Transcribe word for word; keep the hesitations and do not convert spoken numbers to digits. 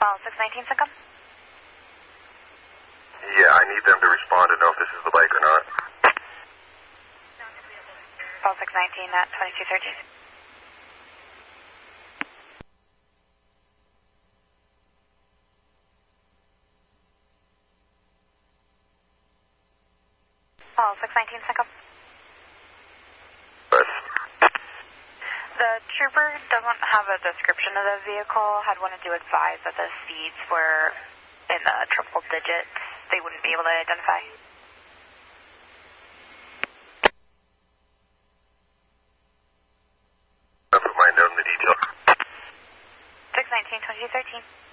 File six nineteen, Syncom? Yeah, I need them to respond to know if this is the bike or not. File six nineteen at twenty-two thirteen. File six nineteen, Syncom? But The trooper doesn't have a description of the vehicle. Had wanted to advise that the speeds were in the triple digits. They wouldn't be able to identify. I'll put my note in the detail. six nineteen, twenty-two thirteen.